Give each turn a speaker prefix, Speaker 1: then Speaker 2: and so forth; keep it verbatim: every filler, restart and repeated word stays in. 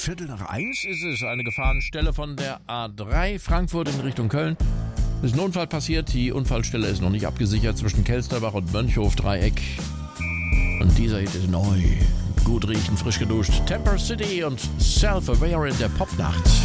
Speaker 1: Viertel nach eins ist es, eine Gefahrenstelle von der A drei Frankfurt in Richtung Köln. Ist ein Unfall passiert, die Unfallstelle ist noch nicht abgesichert zwischen Kelsterbach und Mönchhof-Dreieck. Und dieser hier ist neu. Gut riechen, frisch geduscht. Temper City und Self-Aware in der Popnacht.